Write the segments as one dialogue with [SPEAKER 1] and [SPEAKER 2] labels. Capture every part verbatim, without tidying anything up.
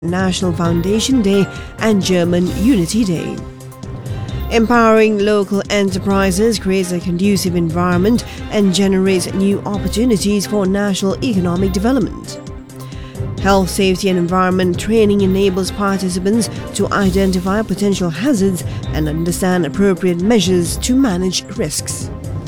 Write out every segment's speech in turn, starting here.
[SPEAKER 1] National Foundation Day and German Unity Day. Empowering local enterprises creates a conducive environment and generates new opportunities for national economic development. Health, safety and environment training enables participants to identify potential hazards and understand appropriate measures to manage risks.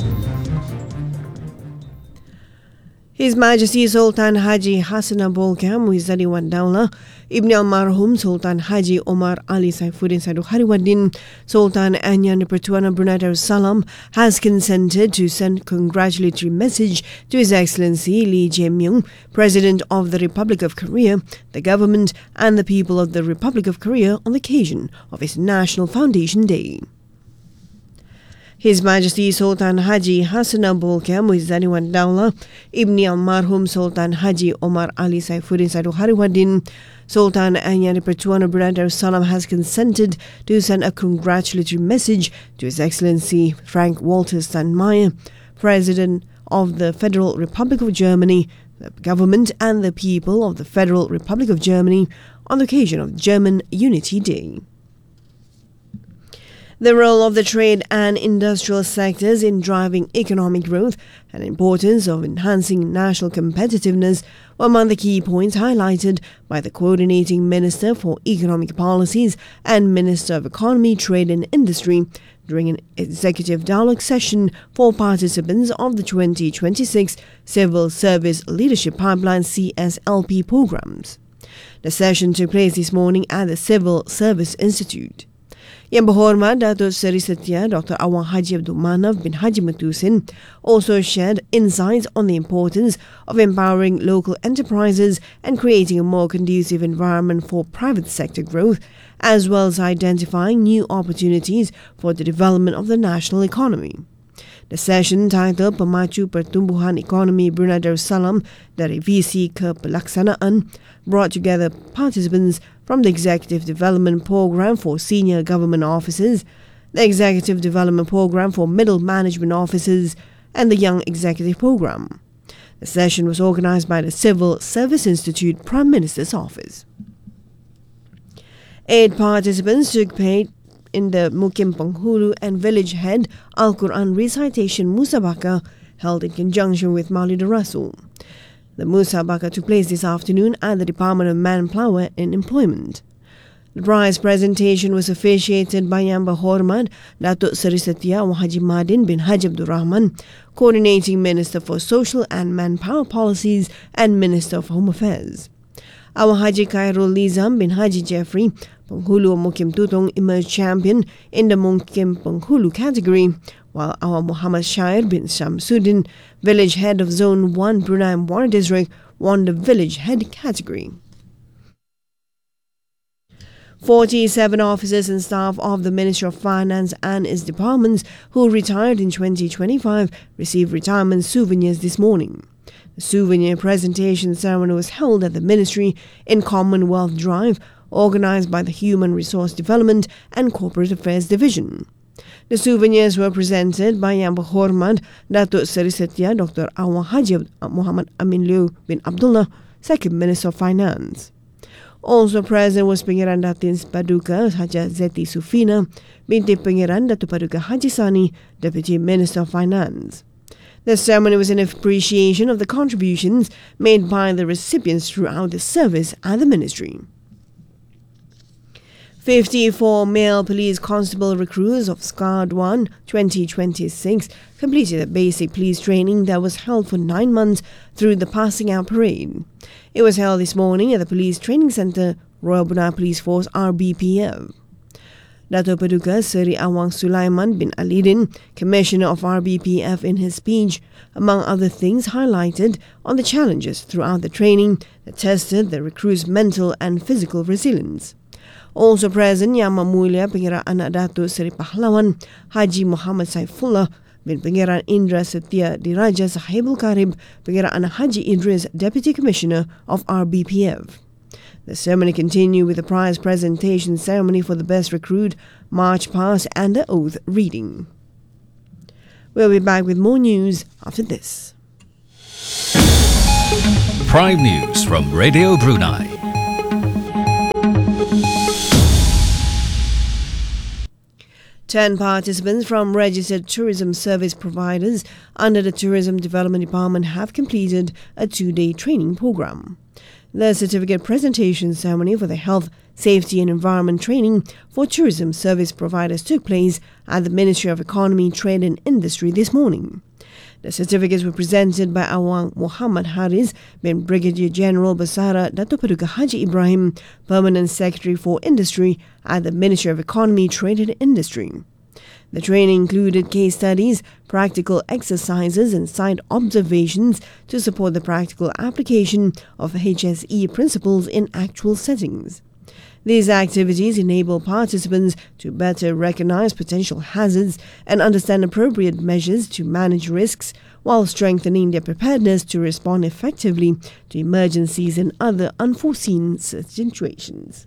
[SPEAKER 1] His Majesty Sultan Haji Hassanal Bolkiah Muizzadi Wan Daulah, Ibn Al-Marhum Sultan Haji Omar Ali Saifuddin Saidu Hariwaddin, Sultan Anyan Pertuan Brunei Darussalam has consented to send congratulatory message to His Excellency Lee Jae-myung, President of the Republic of Korea, the government and the people of the Republic of Korea on the occasion of his National Foundation Day. His Majesty Sultan Haji Hassanal Bolkiah Muizzadi Wan Daulah, Ibn Al-Marhum Sultan Haji Omar Ali Saifuddin Saidu Hariwaddin, Sultan Anyan Pertuan Brunei Darussalam has consented to send a congratulatory message to His Excellency Frank Walter Steinmeier, President of the Federal Republic of Germany, the government and the people of the Federal Republic of Germany on the occasion of German Unity Day. The role of the trade and industrial sectors in driving economic growth and importance of enhancing national competitiveness were among the key points highlighted by the Coordinating Minister for Economic Policies and Minister of Economy, Trade and Industry during an executive dialogue session for participants of the twenty twenty-six Civil Service Leadership Pipeline C S L P programs. The session took place this morning at the Civil Service Institute. Yang Berhormat Datuk Seri Setia Doctor Awang Haji Abdul Manaf bin Haji Matusin also shared insights on the importance of empowering local enterprises and creating a more conducive environment for private sector growth, as well as identifying new opportunities for the development of the national economy. The session, titled Pemacu Pertumbuhan Ekonomi Brunei Darussalam dari Visi ke Pelaksanaan, brought together participants from the Executive Development Program for Senior Government Officers, the Executive Development Program for Middle Management Officers, and the Young Executive Program. The session was organized by the Civil Service Institute Prime Minister's Office. Eight participants took part in the Mukim Penghulu and Village Head Al-Quran Recitation Musabaqah held in conjunction with Maulid Rasul. The Musabaqah took place this afternoon at the Department of Manpower and Employment. The prize presentation was officiated by Yang Berhormat Datuk Seri Setia Awang Haji Madin bin Haji Abdul Rahman, Coordinating Minister for Social and Manpower Policies and Minister of Home Affairs. Awang Haji Khairul Nizam bin Haji Jeffrey, Penghulu Mukim Tutong, emerged champion in the Mukim Penghulu category, while Awang Muhammad Shair bin Shamsuddin, village head of Zone one Brunei Muara District, won the village head category. forty-seven officers and staff of the Ministry of Finance and its departments who retired in twenty twenty-five received retirement souvenirs this morning. The souvenir presentation ceremony was held at the Ministry in Commonwealth Drive, organized by the Human Resource Development and Corporate Affairs Division. The souvenirs were presented by Yang Berhormat Datuk Seri Setia Doctor Awang Haji Muhammad Amin Liu bin Abdullah, Second Minister of Finance. Also present was Pengiran Datin Paduka Haja Zeti Sufina, binti Pengiran Datuk Paduka Haji Sani, Deputy Minister of Finance. The ceremony was in appreciation of the contributions made by the recipients throughout the service at the Ministry. fifty-four male police constable recruits of SCARD one twenty twenty-six completed a basic police training that was held for nine months through the Passing Out Parade. It was held this morning at the Police Training Centre, Royal Brunei Police Force R B P F. Dato' Paduka Seri Awang Sulaiman bin Alidin, Commissioner of R B P F, in his speech, among other things, highlighted on the challenges throughout the training that tested the recruits' mental and physical resilience. Also present, Yang Mamulia Pengira Anak Datuk Seri Pahlawan Haji Muhammad Saifullah bin Pengiran Indra Setia Diraja Sahibul Karib Pengira Anak Haji Idris, Deputy Commissioner of R B P F. The ceremony continued with the prize presentation ceremony for the best recruit, march past and the oath reading. We'll be back with more news after this.
[SPEAKER 2] Prime News from Radio Brunei.
[SPEAKER 1] Ten participants from registered tourism service providers under the Tourism Development Department have completed a two-day training program. The certificate presentation ceremony for the Health, Safety and Environment Training for Tourism Service Providers took place at the Ministry of Economy, Trade and Industry this morning. The certificates were presented by Awang Muhammad Haris bin Brigadier General Basara Dato' Paduka Haji Ibrahim, Permanent Secretary for Industry at the Ministry of Economy, Trade and Industry. The training included case studies, practical exercises and site observations to support the practical application of H S E principles in actual settings. These activities enable participants to better recognize potential hazards and understand appropriate measures to manage risks, while strengthening their preparedness to respond effectively to emergencies and other unforeseen situations.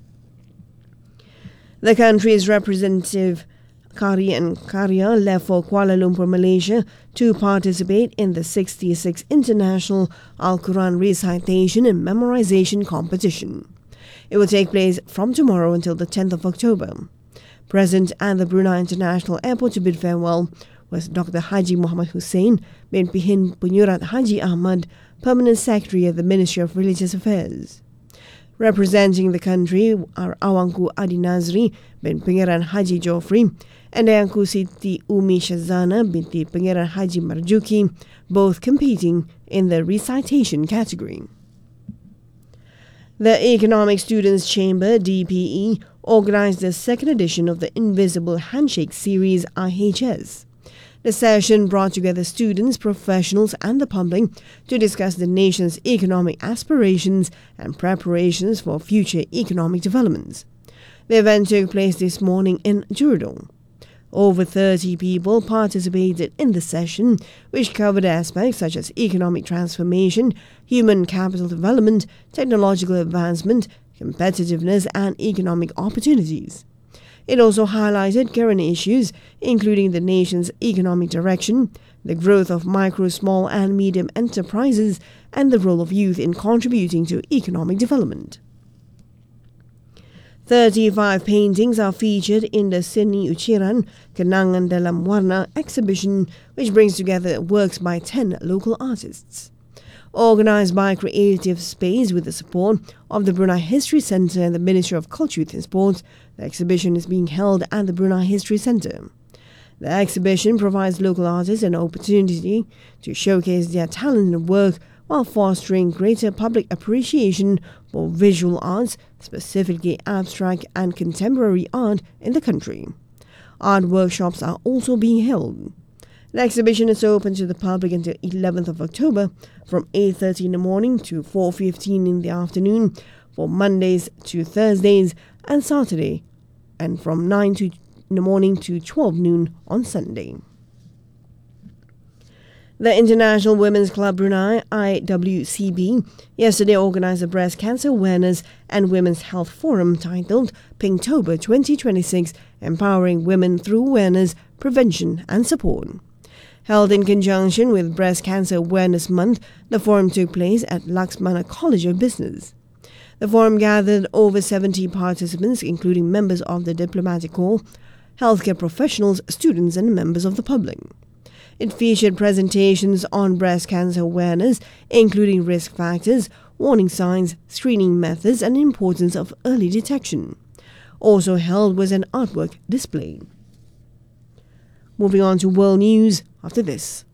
[SPEAKER 1] The country's representative Karyan Karya left for Kuala Lumpur, Malaysia, to participate in the sixty-sixth International Al-Quran Recitation and Memorization Competition. It will take place from tomorrow until the tenth of October. Present at the Brunei International Airport to bid farewell was Doctor Haji Muhammad Hussein bin Pihin Punyurat Haji Ahmad, Permanent Secretary of the Ministry of Religious Affairs. Representing the country are Awangku Adi Nazri bin Pangeran Haji Joffrey and Ayangku Siti Umi Shazana binti Pangeran Haji Marjuki, both competing in the recitation category. The Economic Students Chamber, D P E, organized the second edition of the Invisible Handshake Series, I H S. The session brought together students, professionals and the public to discuss the nation's economic aspirations and preparations for future economic developments. The event took place this morning in Jurudong. Over thirty people participated in the session, which covered aspects such as economic transformation, human capital development, technological advancement, competitiveness, and economic opportunities. It also highlighted current issues, including the nation's economic direction, the growth of micro, small, and medium enterprises, and the role of youth in contributing to economic development. thirty-five paintings are featured in the Seni Uchiran Kenangan Dalam Warna exhibition, which brings together works by ten local artists. Organized by Creative Space with the support of the Brunei History Centre and the Ministry of Culture, Youth and Sports, the exhibition is being held at the Brunei History Centre. The exhibition provides local artists an opportunity to showcase their talent and work while fostering greater public appreciation for visual arts, specifically abstract and contemporary art in the country. Art workshops are also being held. The exhibition is open to the public until eleventh of October from eight thirty in the morning to four fifteen in the afternoon for Mondays to Thursdays and Saturday, and from nine to in the morning to twelve noon on Sunday. The International Women's Club Brunei, I W C B, yesterday organized a breast cancer awareness and women's health forum titled Pinktober twenty twenty-six, Empowering Women Through Awareness, Prevention and Support. Held in conjunction with Breast Cancer Awareness Month, the forum took place at Laxmana College of Business. The forum gathered over seventy participants, including members of the Diplomatic Corps, healthcare professionals, students and members of the public. It featured presentations on breast cancer awareness, including risk factors, warning signs, screening methods, and the importance of early detection. Also held was an artwork display. Moving on to world news after this.